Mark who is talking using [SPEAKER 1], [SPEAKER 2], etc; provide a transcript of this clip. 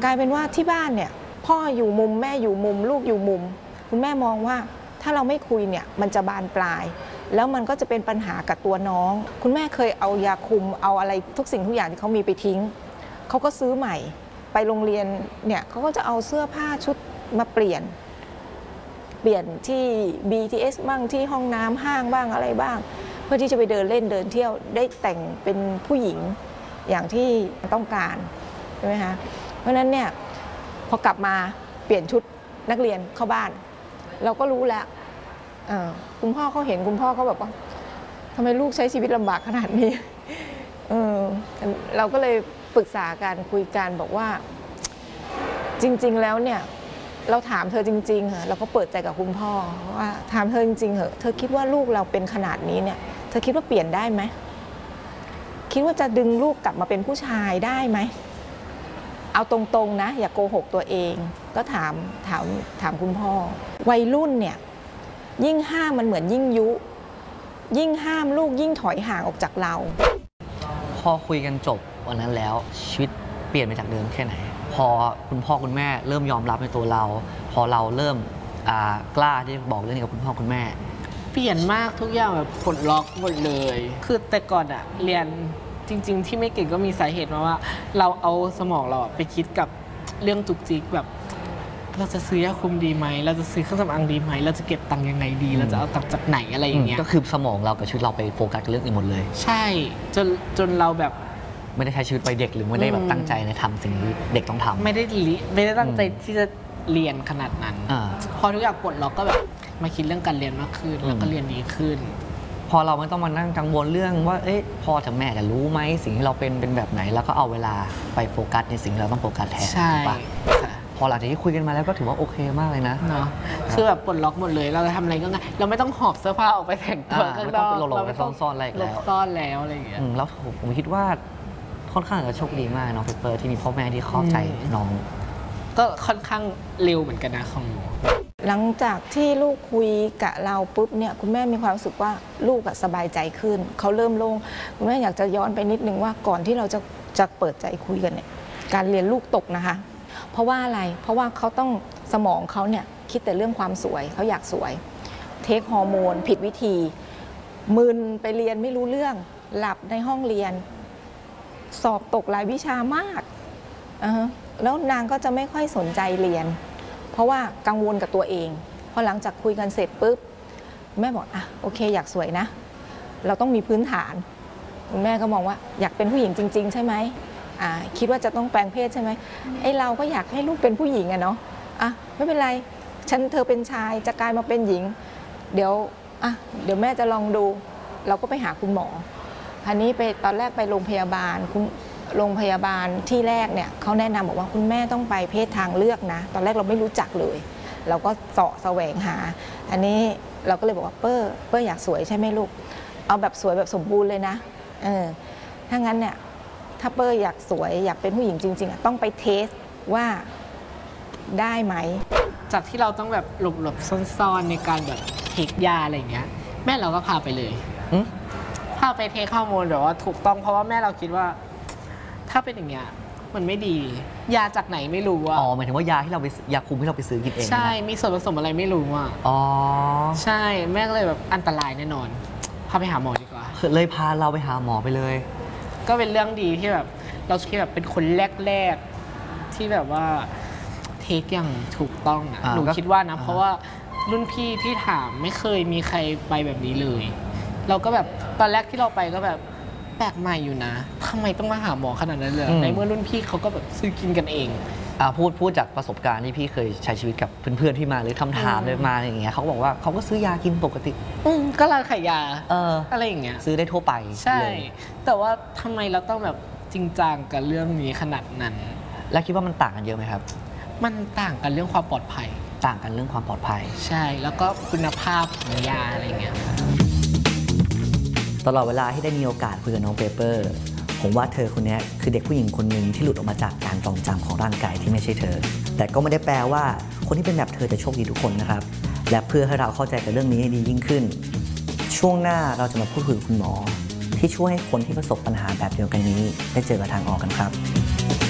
[SPEAKER 1] กลายเป็นว่าที่บ้านเนี่ยพ่ออยู่มุมแม่อยู่มุมลูกอยู่มุมคุณแม่มองว่าถ้าเราไม่คุยเนี่ยมันจะบานปลายแล้วมันก็จะเป็นปัญหากับตัวน้องคุณแม่เคยเอายาคุมเอาอะไรทุกสิ่งทุกอย่างที่เขามีไปทิ้งเขาก็ซื้อใหม่ไปโรงเรียนเนี่ยเขาก็จะเอาเสื้อผ้าชุดมาเปลี่ยนที่ BTS บ้างที่ห้องน้ำห้างบ้างอะไรบ้างเพื่อที่จะไปเดินเล่นเดินเที่ยวได้แต่งเป็นผู้หญิงอย่างที่ต้องการใช่ไหมคะเพราะฉะนั้นเนี่ยพอกลับมาเปลี่ยนชุดนักเรียนเข้าบ้านเราก็รู้แล้วคุณพ่อเขาเห็นคุณพ่อเขาแบบว่าทำไมลูกใช้ชีวิตลำบากขนาดนี้เราก็เลยปรึกษากันคุยกันบอกว่าจริงๆแล้วเนี่ยเราถามเธอจริงๆเหรอเราก็เปิดใจกับคุณพ่อว่าถามเธอจริงๆเหรอเธอคิดว่าลูกเราเป็นขนาดนี้เนี่ยเธอคิดว่าเปลี่ยนได้ไหมคิดว่าจะดึงลูกกลับมาเป็นผู้ชายได้ไหมเอาตรงๆนะอย่าโกหกตัวเองก็ถามคุณพ่อวัยรุ่นเนี่ยยิ่งห้ามมันเหมือนยิ่งยุยิ่งห้ามลูกยิ่งถอยห่างออกจากเรา
[SPEAKER 2] พอคุยกันจบวันนั้นแล้วชีวิตเปลี่ยนไปจากเดิมแค่ไหนพอคุณพ่อคุณแม่เริ่มยอมรับในตัวเราพอเราเริ่มกล้าที่จะบอกเรื่องนี้กับคุณพ่อคุณแม่
[SPEAKER 3] เปลี่ยนมากทุกอย่างแบบปลดล็อกหมดเลยคือแต่ก่อนอะเรียนจริงๆที่ไม่เก่งก็มีสาเหตุมาว่าเราเอาสมองเราไปคิดกับเรื่องจุกจิกแบบเราจะซื้อยาคุมดีไหมเราจะซื้อเครื่องสำอางดีไหมเราจะเก็บตังค์ยังไงดีเราจะเอาตังค์จากไหนอะไรอย่างเงี้ย
[SPEAKER 2] ก็คือสมองเรากับชีวิตเราไปโฟกัสกับเรื่องอื่นหมดเลย
[SPEAKER 3] ใช่จนเราแบบ
[SPEAKER 2] ไม่ได้ใช้ชีวิตไปเด็กหรือไม่ได้แบบตั้งใจในทำสิ่งที่เด็กต้องทำ
[SPEAKER 3] ไม่ได้ตั้งใจที่จะเรียนขนาดนั้นพอทุกอย่างปลดล็อกก็แบบมาคิดเรื่องการเรียนมากขึ้นแล้วก็เรียนดีขึ้น
[SPEAKER 2] พอเราไม่ต้องมานั่งกังวลเรื่องว่าพ่อกับแม่จะรู้ไหมสิ่งที่เราเป็นแบบไหนแล้วก็เอาเวลาไปโฟกัสในสิ่งที่เราต้องโฟกัสแทน
[SPEAKER 3] ใช่
[SPEAKER 2] พอหลังจากที่คุยกันมาแล้วก็ถือว่าโอเคมากเลยนะ
[SPEAKER 3] เนาะคือแบบปลดล็อกหมดเลยเราจะทำอะไรก็ง่ายเราไม่ต้องหอบเสื้อผ้าออกไปแต่งตัวข้างนอก
[SPEAKER 2] เราไม่ต้องซ่อนอะไรแล้ว
[SPEAKER 3] ซ่อนแล้วอะไรอย่างเงี้ย
[SPEAKER 2] แล้วผมคิดว่าค่อนข้างจะโชคดีมากน้องเปเปอร์ที่มีพ่อแม่ที่เข้าใจน้อง
[SPEAKER 3] ก็ค่อนข้างเร็วเหมือนกันนะของหนู
[SPEAKER 1] หลังจากที่ลูกคุยกับเราปุ๊บเนี่ยคุณแม่มีความรู้สึกว่าลูกสบายใจขึ้นเขาเริ่มโล่งคุณแม่อยากจะย้อนไปนิดนึงว่าก่อนที่เราจะเปิดใจคุยกันเนี่ยการเรียนลูกตกนะคะเพราะว่าอะไรเพราะว่าเขาต้องสมองเขาเนี่ยคิดแต่เรื่องความสวยเขาอยากสวยเทคฮอร์โมนผิดวิธีมึนไปเรียนไม่รู้เรื่องหลับในห้องเรียนสอบตกหลายวิชามากแล้วนางก็จะไม่ค่อยสนใจเรียนเพราะว่ากังวลกับตัวเองพอหลังจากคุยกันเสร็จปุ๊บแม่บอกโอเคอยากสวยนะเราต้องมีพื้นฐานคุณแม่ก็มองว่าอยากเป็นผู้หญิงจริงๆใช่ไหมคิดว่าจะต้องแปลงเพศใช่ไหมเราก็อยากให้ลูกเป็นผู้หญิงอะเนาะไม่เป็นไรเธอเป็นชายจะกลายมาเป็นหญิงเดี๋ยวแม่จะลองดูเราก็ไปหาคุณหมออันนี้ตอนแรกไปโรงพยาบาลที่แรกเนี่ยเขาแนะนำบอกว่าคุณแม่ต้องไปเพศทางเลือกนะตอนแรกเราไม่รู้จักเลยเราก็เสาะแสวงหาอันนี้เราก็เลยบอกว่าเปิ้ลอยากสวยใช่ไหมลูกเอาแบบสวยแบบสมบูรณ์เลยนะถ้างั้นเนี่ยถ้าเปิ้ลอยากสวยอยากเป็นผู้หญิงจริงๆต้องไปเทสว่าได้ไหม
[SPEAKER 3] จากที่เราต้องแบบหลบซ่อนๆในการแบบเทคยาอะไรอย่างเงี้ยแม่เราก็พาไปเลยพาไปเทคฮอร์โมนแบบว่าถูกต้องเพราะว่าแม่เราคิดว่าถ้าเป็นอย่างเงี้ยมันไม่ดียาจากไหนไม่รู้อ่ะ
[SPEAKER 2] หมายถึงว่ายาที่เราไปยาคุมที่เราไปซื้อกินเอง
[SPEAKER 3] ใช่มีส่วนผสมอะไรไม่รู้อ่ะใช่แม่ก็เลยแบบอันตรายแน่นอนพาไปหาหมอดีกว่า
[SPEAKER 2] เลยพาเราไปหาหมอไปเลย
[SPEAKER 3] ก็เป็นเรื่องดีที่แบบเราคิดแบบเป็นคนแรกๆที่แบบว่าเทคอย่างถูกต้องอ่ะหนูคิดว่านะเพราะว่ารุ่นพี่ที่ถามไม่เคยมีใครไปแบบนี้เลยเราก็แบบตอนแรกที่เราไปก็แบบแปลกใหม่อยู่นะทำไมต้องมาหาหมอขนาดนั้นเลยในเมื่อรุ่นพี่เขาก็แบบซื้อกินกันเอง
[SPEAKER 2] พูดจากประสบการณ์ที่พี่เคยใช้ชีวิตกับเพื่อนๆที่มาหรือคำถามเลยมาอย่างเงี้ยเขาบอกว่าเขาก็ซื้อยากินปกติ
[SPEAKER 3] ก็ร้านขายยาอะไรอย่างเงี้ย
[SPEAKER 2] ซื้อได้ทั่วไป
[SPEAKER 3] ใช่แต่ว่าทำไมเราต้องแบบจริงจังกับเรื่องนี้ขนาดนั้น
[SPEAKER 2] แล้วคิดว่ามันต่างกันเยอะไหมครับ
[SPEAKER 3] มันต่างกันเรื่องความปลอดภัย
[SPEAKER 2] ต่างกันเรื่องความปลอดภัย
[SPEAKER 3] ใช่แล้วก็คุณภาพของยาอะไรเงี้ย
[SPEAKER 2] ตลอดเวลาที่ได้มีโอกาสคุยกับน้องเปเปอร์ผมว่าเธอคนนี้คือเด็กผู้หญิงคนหนึ่งที่หลุดออกมาจากการทรงจำของร่างกายที่ไม่ใช่เธอแต่ก็ไม่ได้แปลว่าคนที่เป็นแบบเธอจะโชคดีทุกคนนะครับและเพื่อให้เราเข้าใจกับเรื่องนี้ให้ดียิ่งขึ้นช่วงหน้าเราจะมาพูดคุยกับคุณหมอที่ช่วยให้คนที่ประสบปัญหาแบบเดียวกันนี้ได้เจอกับทางออกกันครับ